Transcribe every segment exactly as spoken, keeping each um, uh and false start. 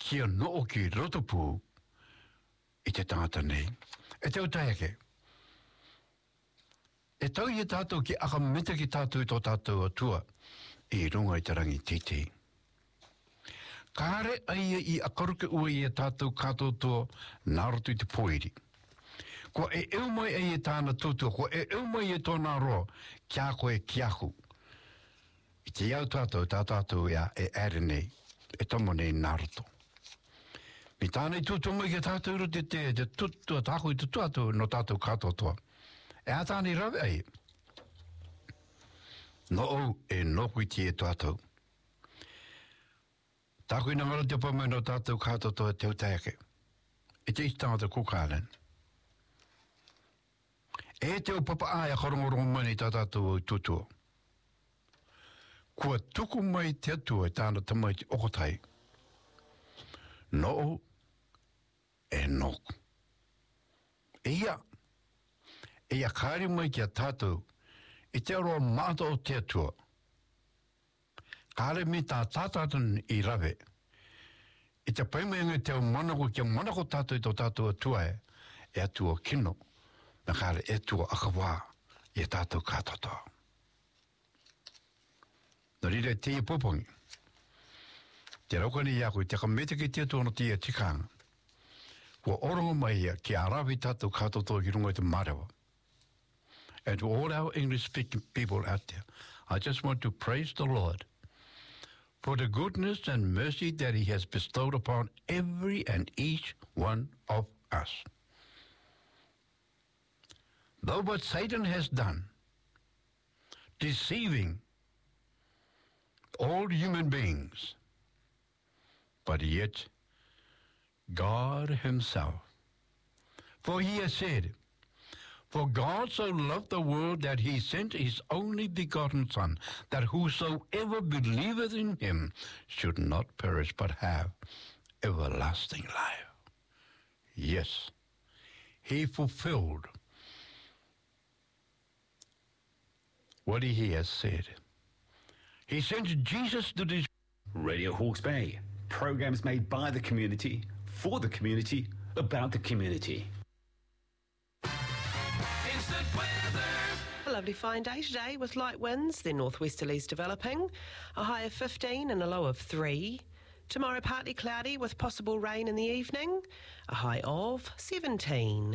kia noo ki rotopu I te tangata nei. E teo taeke. E tau i tātou ki aka mita ki tātou I tō tātou atua I runga I te rangi titi. Kāre aia I akaruke ua I a tātou kātou tō nārotu I te poiri. Ko e eu mai ai e tāna tūtua, ko e eu mai e tōna roa, kia koe kiaku. I te iau tātou, tā tātou ia e ere nei, e tomo nei Naruto. Mi tāna I tūtua mai ki tātou ro te te, te tutua tāku I te tuatu no tātou kātou toa. E a tāna I rawe ai. No au e noku I ti e tātou. Tāku I ngara te pamai no tātou kātou toa teo teake. E te istangata kukālen. E te o papa aia karongorongo mani tā tātou I tutua. Kua tuku mai te atua I tāna tamai te okotai. No e noku. E ia. E ia kāri mai ki a tātou I te aroa māta o te atua. Kāre mi tā tātātan I rawe. I te paimenga te o manako ki a manako tātou I tō tātou atua e. E atua kino. Na kāre e tua akawā I tātou kātata. Nō rire te I popongi. Te raukani I aku I te kamete ki te tuana te I tikanga. Kua orongo mai ia ki a rawi tātou kātata ki runga I te marewa. And to all our English-speaking people out there, I just want to praise the Lord for the goodness and mercy that He has bestowed upon every and each one of us. Though what Satan has done, deceiving all human beings, but yet God Himself. For He has said, For God so loved the world that He sent His only begotten Son, that whosoever believeth in Him should not perish but have everlasting life. Yes, He fulfilled what He has said. He sent Jesus to this Radio Hawke's Bay. Programs made by the community, for the community, about the community. Instant weather. A lovely fine day today with light winds, then northwesterlies developing. A high of fifteen and a low of three. Tomorrow partly cloudy with possible rain in the evening. A high of seventeen.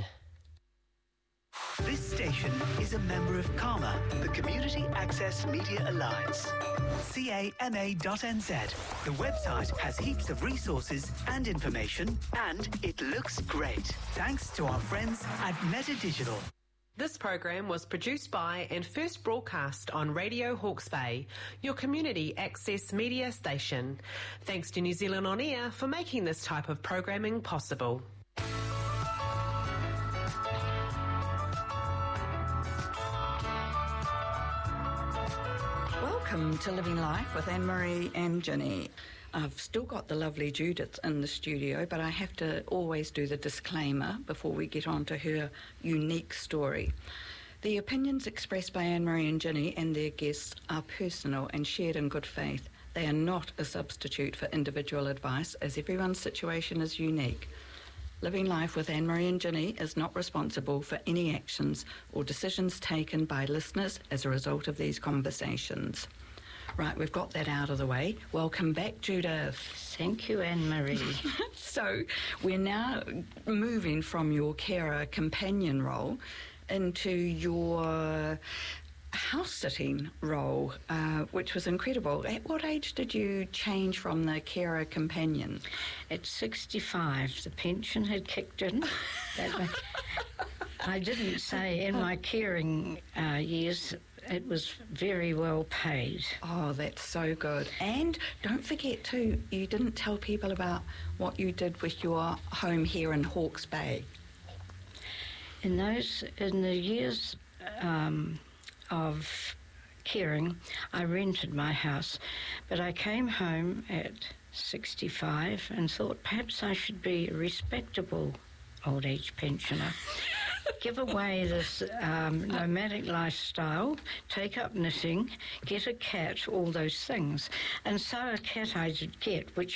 This station is a member of CAMA, the Community Access Media Alliance. C A M A dot N Z. The website has heaps of resources and information, and it looks great. Thanks to our friends at Meta Digital. This program was produced by and first broadcast on Radio Hawke's Bay, your community access media station. Thanks to New Zealand On Air for making this type of programming possible. Welcome to Living Life with Anne-Marie and Ginny. I've still got the lovely Judith in the studio, but I have to always do the disclaimer before we get on to her unique story. The opinions expressed by Anne-Marie and Ginny and their guests are personal and shared in good faith. They are not a substitute for individual advice, as everyone's situation is unique. Living Life with Anne-Marie and Ginny is not responsible for any actions or decisions taken by listeners as a result of these conversations. Right, we've got that out of the way. Welcome back, Judith. Thank you, Anne-Marie. So we're now moving from your carer companion role into your house-sitting role, uh, which was incredible. At what age did you change from the carer companion? At sixty-five, the pension had kicked in. I didn't say in my caring uh, years it was very well paid. Oh, that's so good. And don't forget too, you didn't tell people about what you did with your home here in Hawke's Bay. In those, in the years um, of caring, I rented my house, but I came home at sixty-five and thought perhaps I should be a respectable old age pensioner. Give away this um, nomadic lifestyle, take up knitting, get a cat, all those things. And so a cat I did get, which